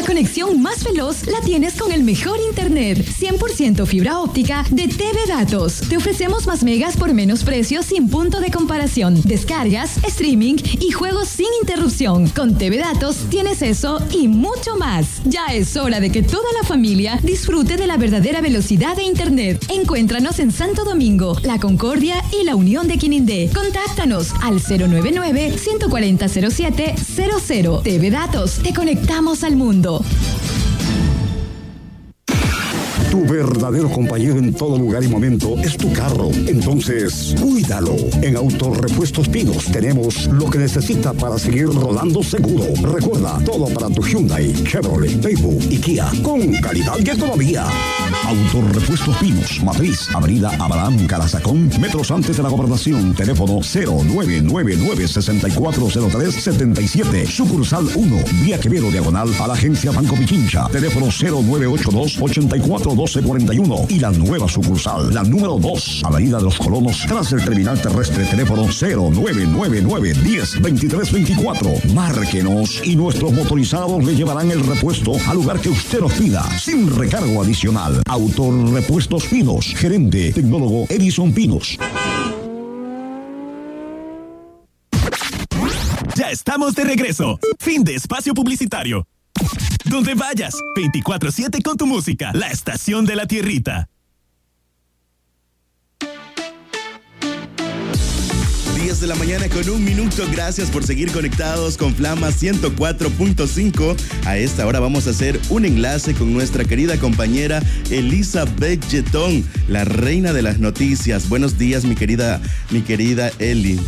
conexión más veloz la tienes con el mejor internet, 100% fibra óptica de TV Datos. Te ofrecemos más megas por menos precio sin punto de comparación, descargas, streaming y juegos sin interrupción. Con TV Datos tienes eso y mucho más. Ya es hora de que toda la familia disfrute de la verdadera velocidad de internet. Encuéntranos en Santo Domingo, La Concordia y La Unión de Quinindé. Contáctanos al 099-140-0700. TV Datos, te conectamos al mundo. Tu verdadero compañero en todo lugar y momento es tu carro. Entonces, cuídalo. En Autorepuestos Pinos tenemos lo que necesita para seguir rodando seguro. Recuerda, todo para tu Hyundai, Chevrolet, Daewoo y Kia, con calidad y economía. Autorepuestos Pinos, Matriz, Avenida Abraham Carazacón, metros antes de la Gobernación. Teléfono 0999-640377. Sucursal 1, Vía Quevedo, diagonal a la agencia Banco Pichincha. Teléfono 0982-841241. Y la nueva sucursal, la número 2, Avenida de los Colonos, tras el terminal terrestre. Teléfono 0999-102324. Márquenos y nuestros motorizados le llevarán el repuesto al lugar que usted nos pida, sin recargo adicional. Autorepuestos Pinos, gerente tecnólogo Edison Pinos. Ya estamos de regreso. Fin de espacio publicitario. Donde vayas, 24/7 con tu música, la estación de la tierrita. 10 de la mañana con 1 minuto. Gracias por seguir conectados con Flama 104.5. A esta hora vamos a hacer un enlace con nuestra querida compañera Elizabeth Yetón, la reina de las noticias. Buenos días, mi querida Eli.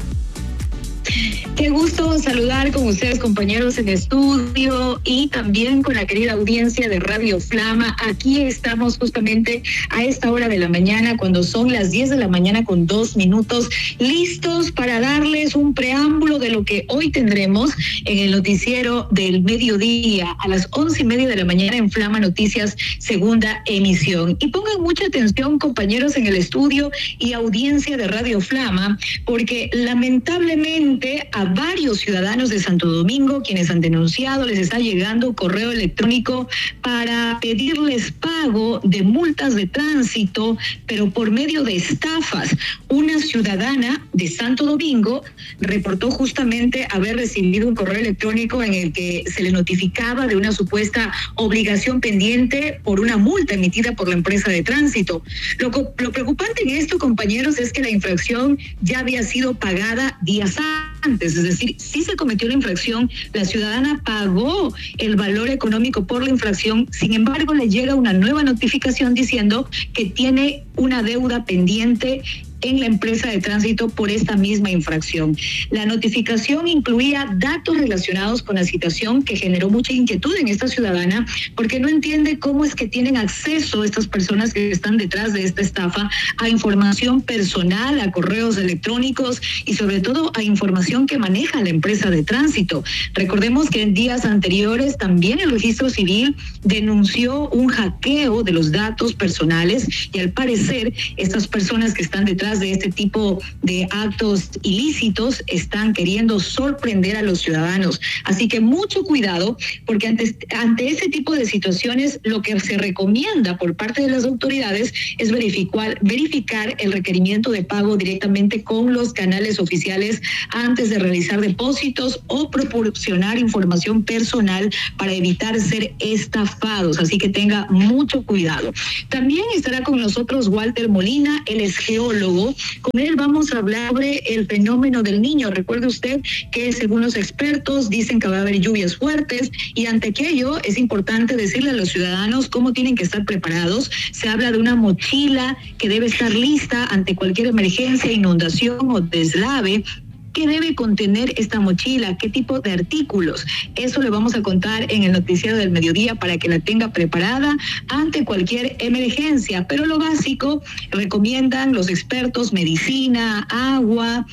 Qué gusto saludar con ustedes, compañeros en estudio, y también con la querida audiencia de Radio Flama. Aquí estamos justamente a esta hora de la mañana, cuando son las 10 de la mañana con 2 minutos, listos para darles un preámbulo de lo que hoy tendremos en el noticiero del mediodía a las 11:30 de la mañana en Flama Noticias, segunda emisión. Y pongan mucha atención, compañeros en el estudio y audiencia de Radio Flama, porque lamentablemente a varios ciudadanos de Santo Domingo, quienes han denunciado, les está llegando correo electrónico para pedirles pago de multas de tránsito, pero por medio de estafas. Una ciudadana de Santo Domingo reportó justamente haber recibido un correo electrónico en el que se le notificaba de una supuesta obligación pendiente por una multa emitida por la empresa de tránsito. Lo preocupante en esto, compañeros, es que la infracción ya había sido pagada días antes, es decir, sí se cometió la infracción, la ciudadana pagó el valor económico por la infracción, sin embargo le llega una nueva notificación diciendo que tiene una deuda pendiente en la empresa de tránsito por esta misma infracción. La notificación incluía datos relacionados con la citación, que generó mucha inquietud en esta ciudadana, porque no entiende cómo es que tienen acceso estas personas que están detrás de esta estafa a información personal, a correos electrónicos y sobre todo a información que maneja la empresa de tránsito. Recordemos que en días anteriores también el Registro Civil denunció un hackeo de los datos personales, y al parecer estas personas que están detrás de este tipo de actos ilícitos están queriendo sorprender a los ciudadanos. Así que mucho cuidado, porque ante ese tipo de situaciones lo que se recomienda por parte de las autoridades es verificar el requerimiento de pago directamente con los canales oficiales antes de realizar depósitos o proporcionar información personal para evitar ser estafados. Así que tenga mucho cuidado. También estará con nosotros Walter Molina, él es geólogo. Con él vamos a hablar sobre el fenómeno del Niño. Recuerde usted que según los expertos dicen que va a haber lluvias fuertes, y ante aquello es importante decirle a los ciudadanos cómo tienen que estar preparados. Se habla de una mochila que debe estar lista ante cualquier emergencia, inundación o deslave. ¿Qué debe contener esta mochila? ¿Qué tipo de artículos? Eso le vamos a contar en el noticiero del mediodía para que la tenga preparada ante cualquier emergencia. Pero lo básico, recomiendan los expertos, medicina, agua,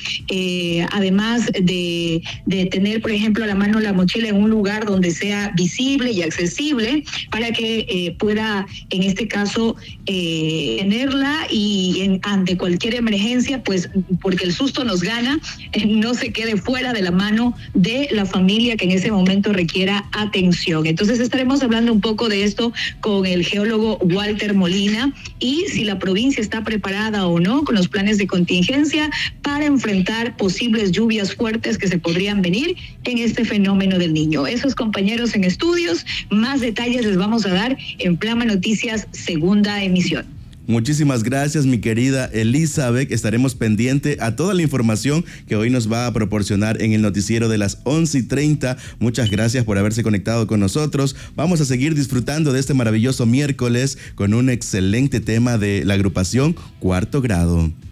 además de tener, por ejemplo, a la mano la mochila en un lugar donde sea visible y accesible para que pueda, en este caso, tenerla y ante cualquier emergencia, pues porque el susto nos gana, no se quede fuera de la mano de la familia que en ese momento requiera atención. Entonces estaremos hablando un poco de esto con el geólogo Walter Molina y si la provincia está preparada o no con los planes de contingencia para enfrentar posibles lluvias fuertes que se podrían venir en este fenómeno del Niño. Esos compañeros en estudios, más detalles les vamos a dar en Flama Noticias, segunda emisión. Muchísimas gracias, mi querida Elizabeth. Estaremos pendiente a toda la información que hoy nos va a proporcionar en el noticiero de las 11:30. Muchas gracias por haberse conectado con nosotros. Vamos a seguir disfrutando de este maravilloso miércoles con un excelente tema de la agrupación Cuarto Grado.